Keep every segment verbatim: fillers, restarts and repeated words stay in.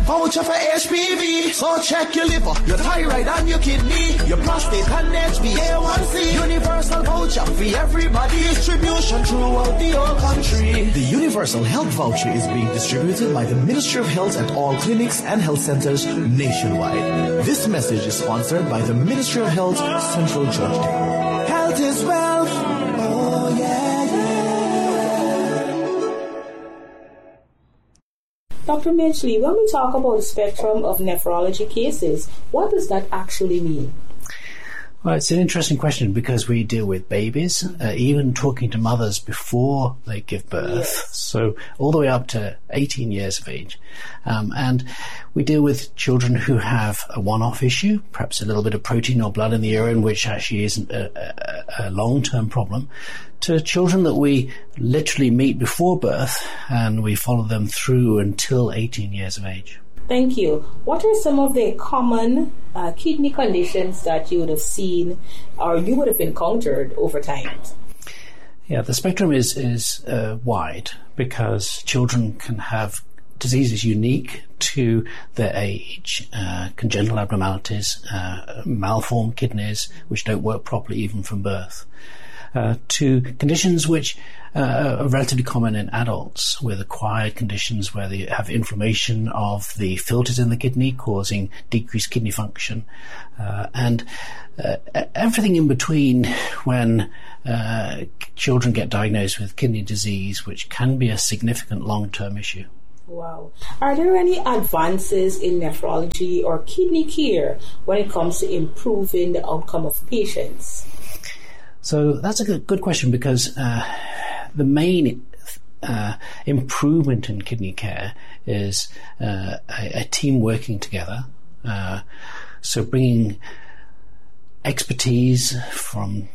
voucher for H P V. So check your liver, your thyroid and your kidney, your prostate and H b A one C. Universal voucher for everybody. Distribution throughout the whole country. The Universal Health Voucher is being distributed by the Ministry of Health at all clinics and health centers nationwide. This message is sponsored by the Ministry of Health, Central Georgia. Health is wealth. Oh yeah, yeah. Doctor Midgley, when we talk about the spectrum of nephrology cases, what does that actually mean? Well, it's an interesting question because we deal with babies, uh, even talking to mothers before they give birth, yes. So all the way up to eighteen years of age. Um, and we deal with children who have a one-off issue, perhaps a little bit of protein or blood in the urine, which actually isn't a, a, a long-term problem, to children that we literally meet before birth and we follow them through until eighteen years of age. Thank you. What are some of the common uh, kidney conditions that you would have seen or you would have encountered over time? Yeah, the spectrum is, is uh, wide because children can have diseases unique to their age, uh, congenital abnormalities, uh, malformed kidneys, which don't work properly even from birth. Uh, to conditions which uh, are relatively common in adults, with acquired conditions where they have inflammation of the filters in the kidney causing decreased kidney function, uh, and uh, everything in between when uh, children get diagnosed with kidney disease, which can be a significant long-term issue. Wow. Are there any advances in nephrology or kidney care when it comes to improving the outcome of patients? So that's a good, good question because uh, the main uh, improvement in kidney care is uh, a, a team working together. Uh, so bringing expertise from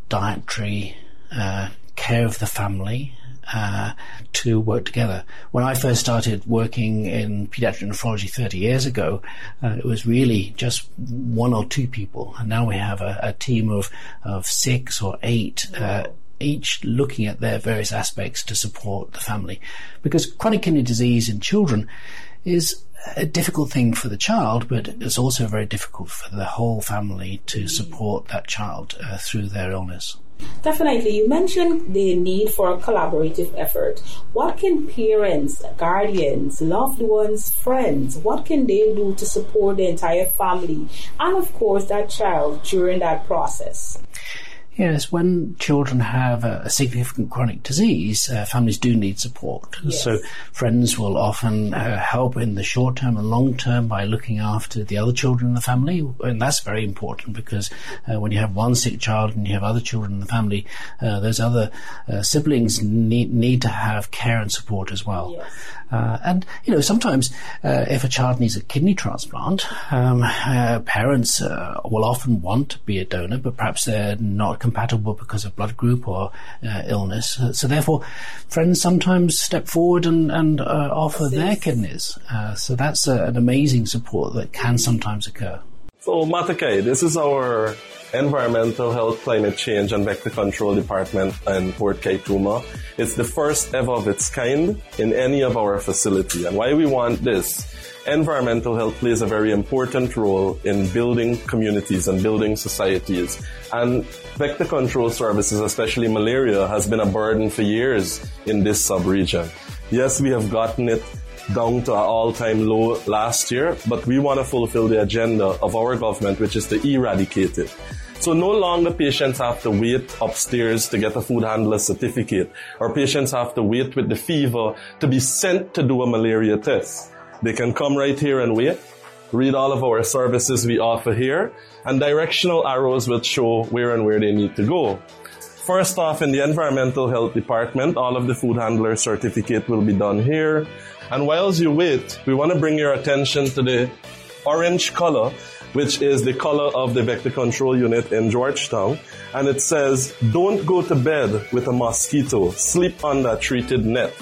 dietary uh, care of the family uh, to work together. When I first started working in pediatric nephrology thirty years ago, uh, it was really just one or two people, and now we have a, a team of, of six or eight, uh, each looking at their various aspects to support the family. Because chronic kidney disease in children is a difficult thing for the child, but it's also very difficult for the whole family to support that child uh, through their illness. Definitely. You mentioned the need for a collaborative effort. What can parents, guardians, loved ones, friends, what can they do to support the entire family and, of course, that child during that process? Yes, when children have a, a significant chronic disease, uh, families do need support. Yes. So friends will often uh, help in the short term and long term by looking after the other children in the family, and that's very important because uh, when you have one sick child and you have other children in the family, uh, those other uh, siblings need need to have care and support as well. Yes. Uh, and, you know, sometimes uh, if a child needs a kidney transplant, um, uh, parents uh, will often want to be a donor, but perhaps they're not compatible because of blood group or uh, illness. Uh, so therefore, friends sometimes step forward and, and uh, offer their kidneys. Uh, so that's uh, an amazing support that can sometimes occur. So, Matakai, this is our Environmental Health, Climate Change and Vector Control Department in Port Kaituma. It's the first ever of its kind in any of our facility. And why we want this? Environmental health plays a very important role in building communities and building societies. And vector control services, especially malaria, has been a burden for years in this sub-region. Yes, we have gotten it down to an all-time low last year, but we want to fulfill the agenda of our government, which is to eradicate it. So no longer patients have to wait upstairs to get a food handler certificate, or patients have to wait with the fever to be sent to do a malaria test. They can come right here and wait, read all of our services we offer here, and directional arrows will show where and where they need to go. First off, in the Environmental Health Department, all of the food handler certificate will be done here. And whilst you wait, we want to bring your attention to the orange color, which is the color of the vector control unit in Georgetown. And it says, don't go to bed with a mosquito. Sleep under a treated net.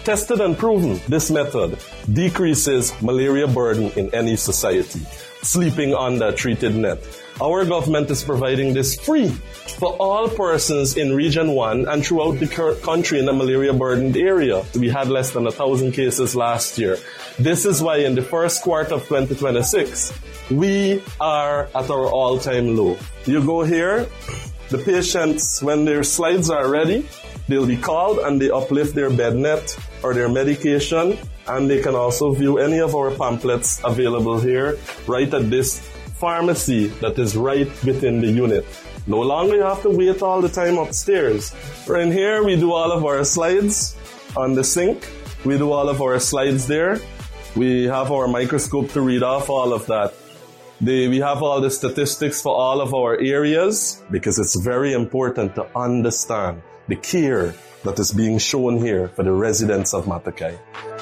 tested and proven this method decreases malaria burden in any society, sleeping under a treated net. Our government is providing this free for all persons in Region one and throughout the country in a malaria-burdened area. We had less than one thousand cases last year. This is why in the first quarter of twenty twenty-six, we are at our all-time low. You go here, the patients, when their slides are ready, they'll be called and they uplift their bed net or their medication, and they can also view any of our pamphlets available here right at this pharmacy that is right within the unit. No longer you have to wait all the time upstairs. We're in here, we do all of our slides on the sink. We do all of our slides there. We have our microscope to read off all of that. They, we have all the statistics for all of our areas because it's very important to understand the care that is being shown here for the residents of Matakai.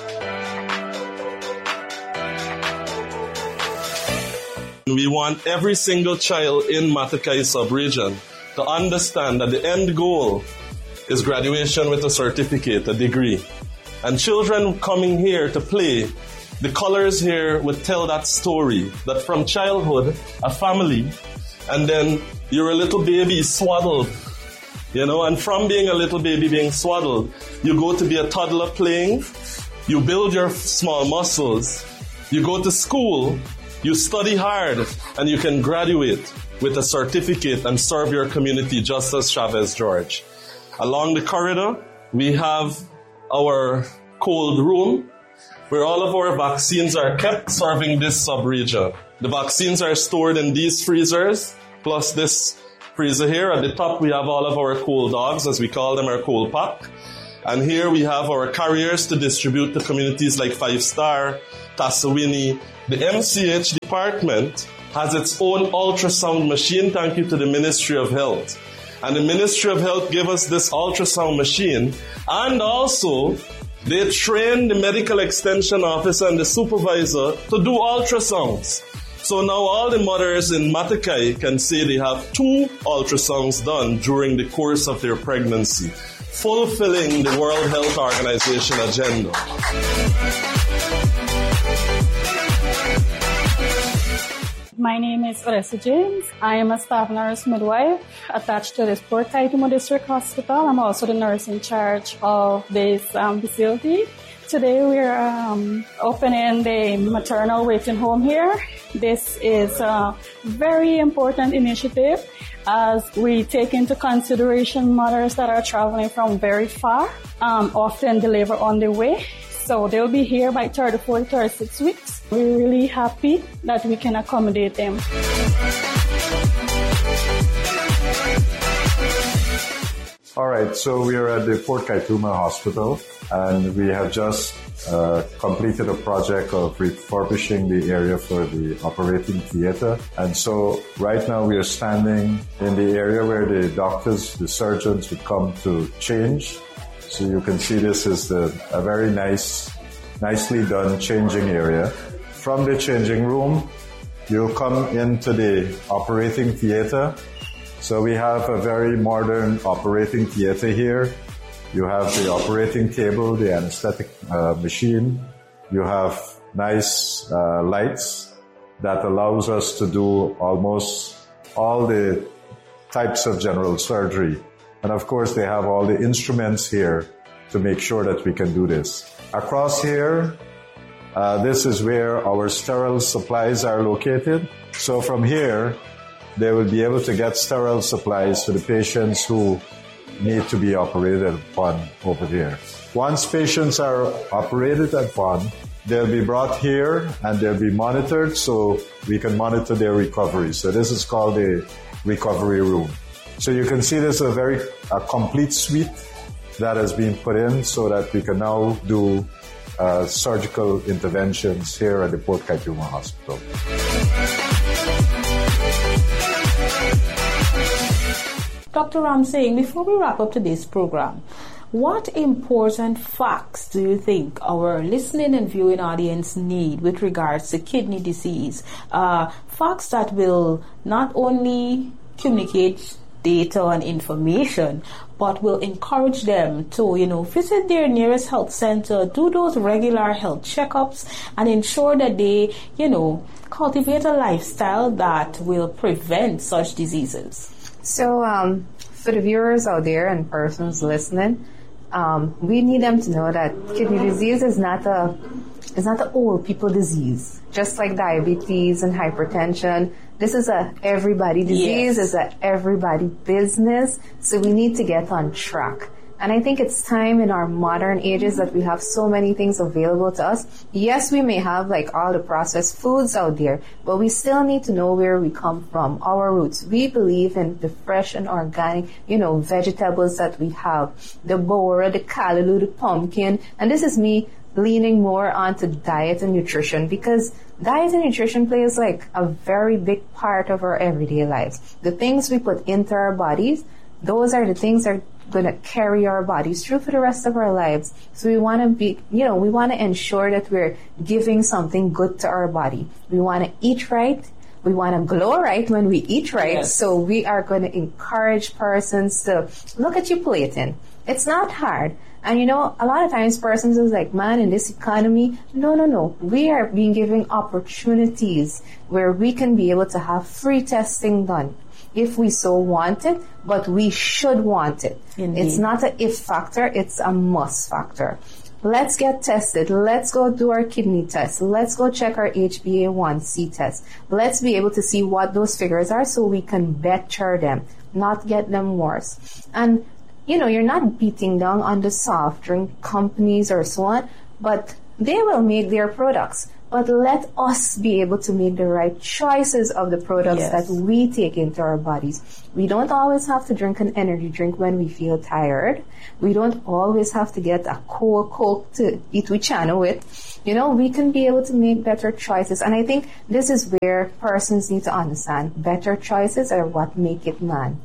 We want every single child in Matakai sub-region to understand that the end goal is graduation with a certificate, a degree. And children coming here to play, the colors here would tell that story, that from childhood, a family, and then you're a little baby swaddled, you know, and from being a little baby being swaddled, you go to be a toddler playing, you build your small muscles, you go to school, you study hard, and you can graduate with a certificate and serve your community just as Chavez George. Along the corridor, we have our cold room where all of our vaccines are kept serving this sub-region. The vaccines are stored in these freezers, plus this freezer here. At the top, we have all of our cold dogs, as we call them, our cold pack. And here we have our carriers to distribute to communities like Five Star, Tassawini. The M C H department has its own ultrasound machine, thank you to the Ministry of Health. And the Ministry of Health gave us this ultrasound machine, and also they trained the medical extension officer and the supervisor to do ultrasounds. So now all the mothers in Matakai can say they have two ultrasounds done during the course of their pregnancy, fulfilling the World Health Organization agenda. My name is Oressa James. I am a staff nurse midwife attached to this Port Kaitumo District Hospital. I'm also the nurse in charge of this um, facility. Today we are um, opening the maternal waiting home here. This is a very important initiative as we take into consideration mothers that are traveling from very far, um, often deliver on the way. So they'll be here by thirty-four, thirty-six weeks. We're really happy that we can accommodate them. All right, so we are at the Port Kaituma Hospital, and we have just uh, completed a project of refurbishing the area for the operating theater. And so right now we are standing in the area where the doctors, the surgeons would come to change. So you can see this is the, a very nice, nicely done changing area. From the changing room, you'll come into the operating theater. So we have a very modern operating theater here. You have the operating table, the anesthetic uh, machine. You have nice uh, lights that allows us to do almost all the types of general surgery. And of course, they have all the instruments here to make sure that we can do this. Across here, uh, this is where our sterile supplies are located. So from here, they will be able to get sterile supplies for the patients who need to be operated upon over there. Once patients are operated upon, they'll be brought here and they'll be monitored so we can monitor their recovery. So this is called the recovery room. So you can see there's a very a complete suite that has been put in so that we can now do uh, surgical interventions here at the Port Kaituma Hospital. Doctor Ramsingh, before we wrap up today's program, what important facts do you think our listening and viewing audience need with regards to kidney disease? Uh, facts that will not only communicate data and information, but will encourage them to, you know, visit their nearest health center, do those regular health checkups, and ensure that they, you know, cultivate a lifestyle that will prevent such diseases. So, um, for the viewers out there and persons listening, um, we need them to know that kidney disease is not a It's not an old people disease, just like diabetes and hypertension. This is a everybody disease, yes. It's a everybody business, so we need to get on track. And I think it's time in our modern ages that we have so many things available to us. Yes, we may have like all the processed foods out there, but we still need to know where we come from, our roots. We believe in the fresh and organic, you know, vegetables that we have, the bora, the callaloo, the pumpkin, and this is me leaning more onto diet and nutrition, because diet and nutrition plays like a very big part of our everyday lives. The things we put into our bodies, those are the things that are going to carry our bodies through for the rest of our lives. So we want to be, you know, we want to ensure that we're giving something good to our body. We want to eat right. We want to glow right when we eat right. Yes. So we are going to encourage persons to look at your plating. It's not hard. And you know, a lot of times persons is like, man, in this economy, no, no, no. We are being given opportunities where we can be able to have free testing done if we so want it, but we should want it. Indeed. It's not an if factor, it's a must factor. Let's get tested. Let's go do our kidney test. Let's go check our H b A one c test. Let's be able to see what those figures are so we can better them, not get them worse. And you know, you're not beating down on the soft drink companies or so on, but they will make their products. But let us be able to make the right choices of the products yes. that we take into our bodies. We don't always have to drink an energy drink when we feel tired. We don't always have to get a cold Coke to eat with channel with. You know, we can be able to make better choices. And I think this is where persons need to understand better choices are what make it man.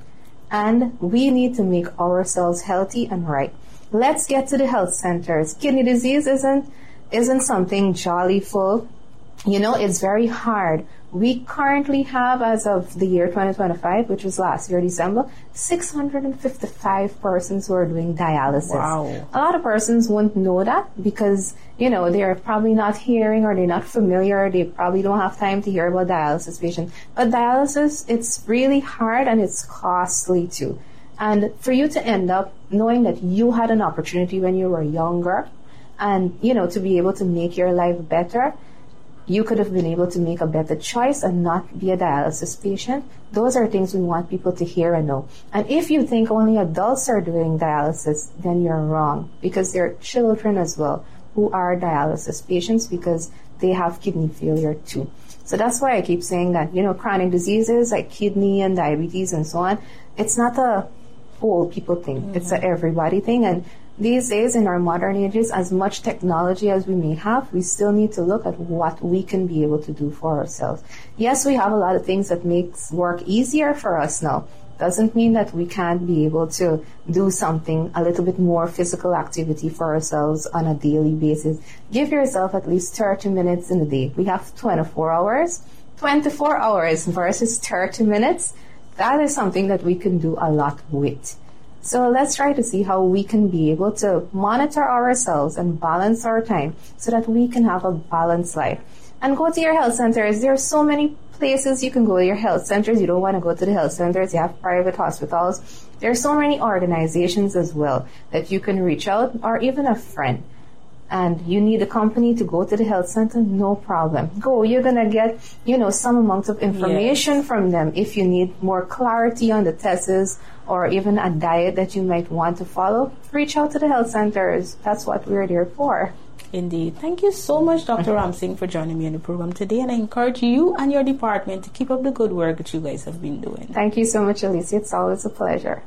And we need to make ourselves healthy and right. Let's get to the health centers. Kidney disease isn't isn't something jolly full. You know, it's very hard. We currently have, as of the year twenty twenty-five, which was last year, December, six hundred fifty-five persons who are doing dialysis. Wow. A lot of persons won't know that because, you know, they're probably not hearing or they're not familiar. They probably don't have time to hear about dialysis patients. But dialysis, it's really hard and it's costly too. And for you to end up knowing that you had an opportunity when you were younger and, you know, to be able to make your life better, you could have been able to make a better choice and not be a dialysis patient. Those are things we want people to hear and know. And if you think only adults are doing dialysis, then you're wrong, because there are children as well who are dialysis patients because they have kidney failure too. So that's why I keep saying that, you know, chronic diseases like kidney and diabetes and so on, it's not a old people thing. Mm-hmm. It's a everybody thing. And these days, in our modern ages, as much technology as we may have, we still need to look at what we can be able to do for ourselves. Yes, we have a lot of things that makes work easier for us now. Doesn't mean that we can't be able to do something, a little bit more physical activity for ourselves on a daily basis. Give yourself at least thirty minutes in a day. We have twenty-four hours. twenty-four hours versus thirty minutes. That is something that we can do a lot with. So let's try to see how we can be able to monitor ourselves and balance our time so that we can have a balanced life. And go to your health centers. There are so many places you can go to your health centers. You don't want to go to the health centers. You have private hospitals. There are so many organizations as well that you can reach out, or even a friend. And you need a company to go to the health center, no problem. Go. You're going to get, you know, some amount of information yes. from them. If you need more clarity on the tests or even a diet that you might want to follow, reach out to the health centers. That's what we're there for. Indeed. Thank you so much, Doctor Ramsingh, for joining me on the program today. And I encourage you and your department to keep up the good work that you guys have been doing. Thank you so much, Alicia. It's always a pleasure.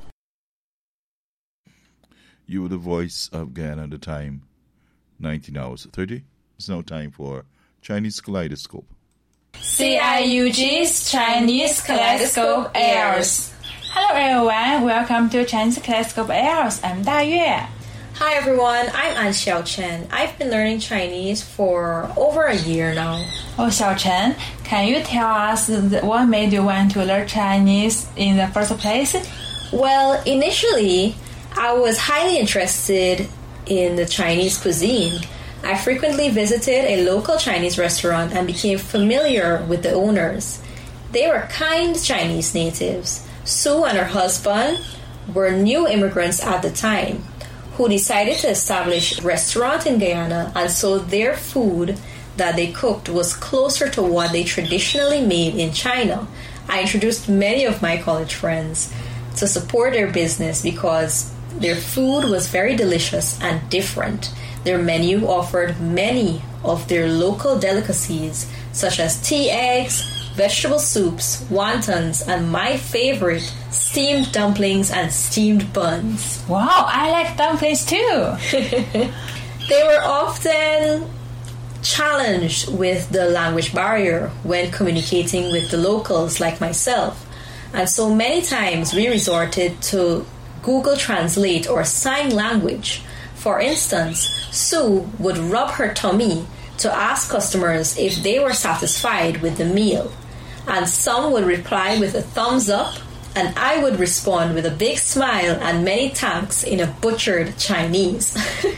You were the voice of Guyana at the time. nineteen hours thirty. It's now time for Chinese Kaleidoscope. C I U G's Chinese Kaleidoscope airs. Hello everyone, welcome to Chinese Kaleidoscope airs. I'm Da Yue. Hi everyone, I'm An Xiao Chen. I've been learning Chinese for over a year now. Oh, Xiao Chen, can you tell us what made you want to learn Chinese in the first place? Well, initially, I was highly interested in the Chinese cuisine. I frequently visited a local Chinese restaurant and became familiar with the owners. They were kind Chinese natives. Sue and her husband were new immigrants at the time who decided to establish a restaurant in Guyana, and so their food that they cooked was closer to what they traditionally made in China. I introduced many of my college friends to support their business because their food was very delicious and different. Their menu offered many of their local delicacies such as tea eggs, vegetable soups, wontons, and my favorite, steamed dumplings and steamed buns. Wow, I like dumplings too. They were often challenged with the language barrier when communicating with the locals like myself. And so many times we resorted to Google Translate or sign language. For instance, Sue would rub her tummy to ask customers if they were satisfied with the meal. And some would reply with a thumbs up, and I would respond with a big smile and many thanks in a butchered Chinese.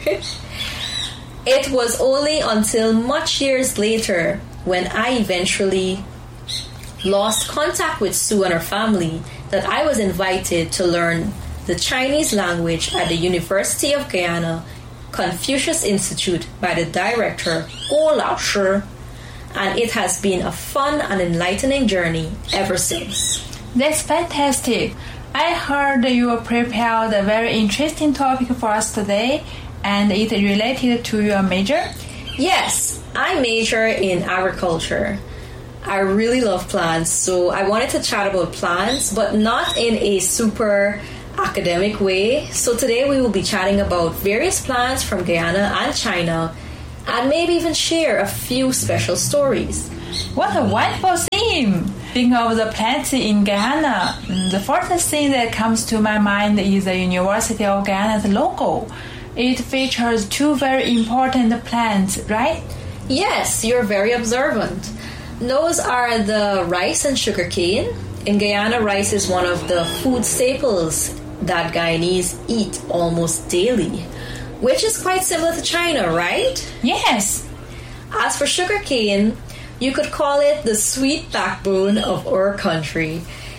It was only until much years later when I eventually lost contact with Sue and her family that I was invited to learn the Chinese language at the University of Guyana Confucius Institute by the director, Guo Laoshi, and it has been a fun and enlightening journey ever since. That's fantastic. I heard you prepared a very interesting topic for us today, and it related to your major? Yes, I major in agriculture. I really love plants, so I wanted to chat about plants, but not in a super academic way. So today we will be chatting about various plants from Guyana and China, and maybe even share a few special stories. What a wonderful theme! Thinking of the plants in Guyana, the first thing that comes to my mind is the University of Guyana's logo. It features two very important plants, right? Yes, you're very observant. Those are the rice and sugarcane. In Guyana, rice is one of the food staples that Guyanese eat almost daily, which is quite similar to China, right? Yes. As for sugarcane, you could call it the sweet backbone of our country.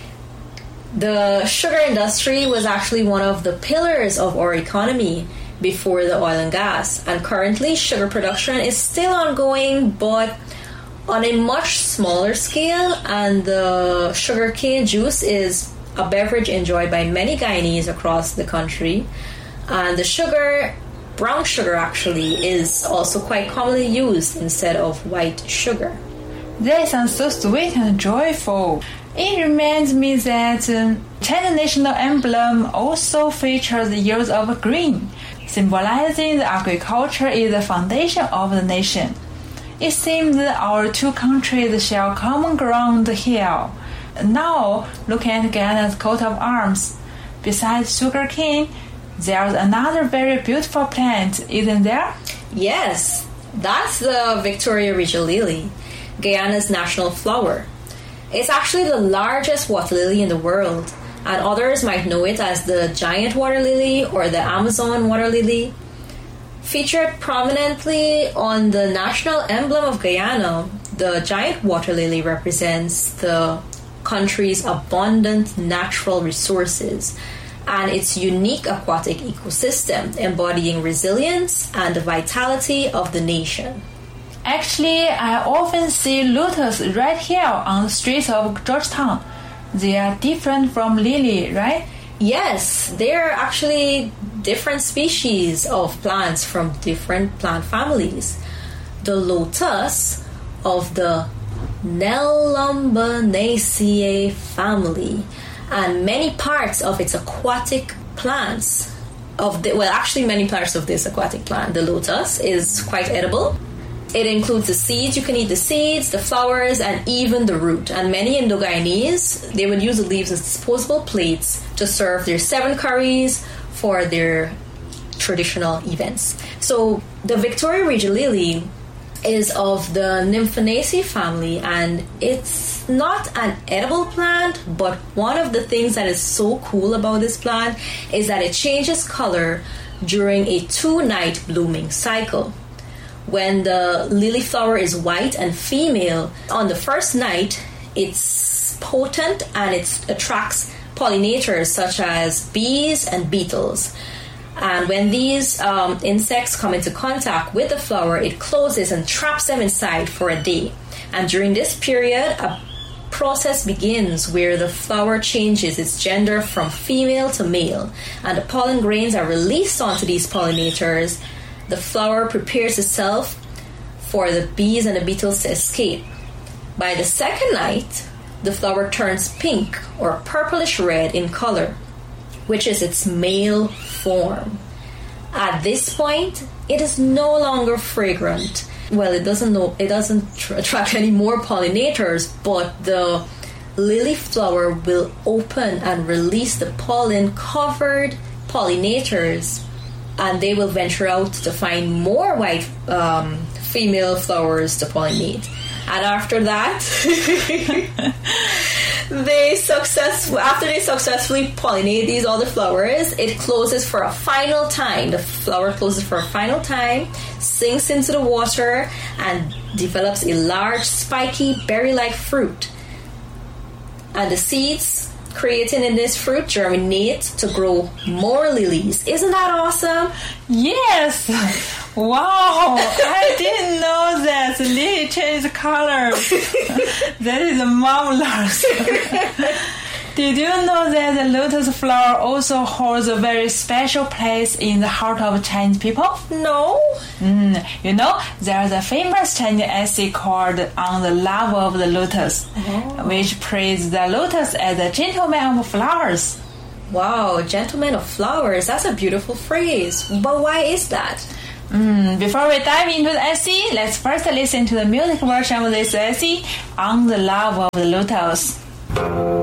The sugar industry was actually one of the pillars of our economy before the oil and gas, and currently sugar production is still ongoing, but on a much smaller scale, and the sugarcane juice is a beverage enjoyed by many Guyanese across the country. And the sugar, brown sugar actually, is also quite commonly used instead of white sugar. That sounds so sweet and joyful. It reminds me that um, China's national emblem also features the use of green, symbolizing that agriculture is the foundation of the nation. It seems that our two countries share common ground here. Now, looking at Guyana's coat of arms, besides sugarcane, there's another very beautiful plant, isn't there? Yes, that's the Victoria Regia lily, Guyana's national flower. It's actually the largest water lily in the world, and others might know it as the giant water lily or the Amazon water lily. Featured prominently on the national emblem of Guyana, the giant water lily represents the country's abundant natural resources and its unique aquatic ecosystem, embodying resilience and the vitality of the nation. Actually, I often see lotus right here on the streets of Georgetown. They are different from lily, right? Yes, they are actually different species of plants from different plant families. The lotus of the Nelumbonaceae family, and many parts of its aquatic plants of the, well actually many parts of this aquatic plant, the lotus, is quite edible. It includes the seeds. You can eat the seeds, the flowers, and even the root. And many Indo-Guyanese, they would use the leaves as disposable plates to serve their seven curries for their traditional events. So the Victoria Regia lily is of the Nymphanaceae family, and it's not an edible plant, but one of the things that is so cool about this plant is that it changes color during a two-night blooming cycle. When the lily flower is white and female, on the first night, it's potent and it attracts pollinators such as bees and beetles. And when these um, insects come into contact with the flower, it closes and traps them inside for a day. And during this period, a process begins where the flower changes its gender from female to male, and the pollen grains are released onto these pollinators. The flower prepares itself for the bees and the beetles to escape. By the second night, the flower turns pink or purplish red in color, which is its male form. At this point, it is no longer fragrant. Well, it doesn't know, it doesn't tr- attract any more pollinators, but the lily flower will open and release the pollen-covered pollinators, and they will venture out to find more white um, female flowers to pollinate. And after that, they success after they successfully pollinate these other flowers, it closes for a final time. The flower closes for a final time, sinks into the water, and develops a large, spiky, berry-like fruit. And the seeds created in this fruit germinate to grow more lilies. Isn't that awesome? Yes! Wow! I didn't know that the lily changed color. That is marvelous. Did you know that the lotus flower also holds a very special place in the heart of Chinese people? No. Mm, you know, there's a famous Chinese essay called On the Love of the Lotus, oh. which praises the lotus as a gentleman of flowers. Wow, gentleman of flowers. That's a beautiful phrase. But why is that? Mm, before we dive into the essay, let's first listen to the music version of this essay, On the Love of the Lotus.